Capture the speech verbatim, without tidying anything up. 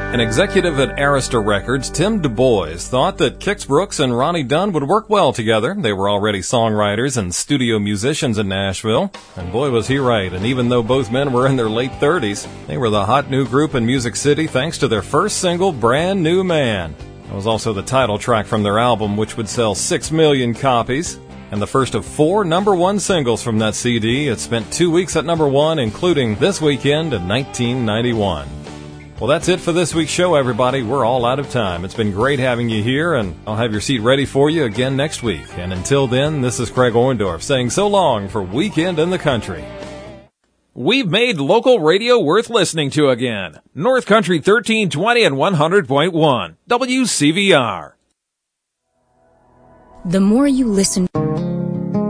An executive at Arista Records, Tim Du Bois, thought that Kix Brooks and Ronnie Dunn would work well together. They were already songwriters and studio musicians in Nashville. And boy, was he right. And even though both men were in their late thirties, they were the hot new group in Music City thanks to their first single, Brand New Man. It was also the title track from their album, which would sell six million copies. And the first of four number one singles from that C D. It spent two weeks at number one, including This Weekend in nineteen ninety-one. Well, that's it for this week's show, everybody. We're all out of time. It's been great having you here, and I'll have your seat ready for you again next week. And until then, this is Craig Orndorff saying so long for Weekend in the Country. We've made local radio worth listening to again. North Country thirteen twenty and one hundred point one. W C V R. The more you listen...